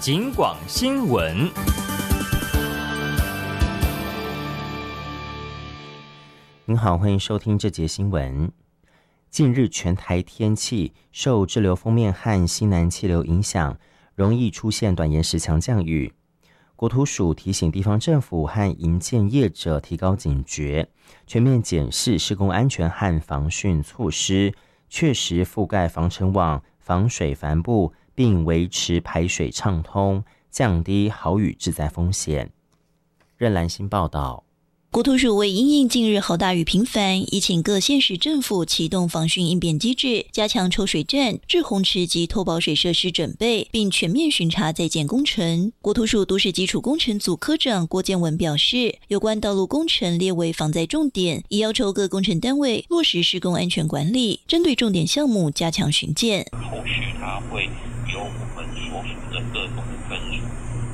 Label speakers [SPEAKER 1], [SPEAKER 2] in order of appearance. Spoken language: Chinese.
[SPEAKER 1] 警广新闻。
[SPEAKER 2] 您好，欢迎收听这节新闻。近日全台天气受滞留锋面和西南气流影响，容易出现短延时强降雨。国土署提醒地方政府和营建业者提高警觉，全面检视施工安全和防汛措施，确实覆盖防尘网、防水帆布，并维持排水畅通，降低豪雨致灾风险。任兰心报道。
[SPEAKER 3] 国土署为因应近日豪大雨频繁，已请各县市政府启动防汛应变机制，加强抽水站、滞洪池及脱保水设施准备，并全面巡查在建工程。国土署都市基础工程组科长郭建文表示，有关道路工程列为防灾重点，已要求各工程单位落实施工安全管理，针对重点项目加强巡检。
[SPEAKER 4] 后续它会由我们所属的各部分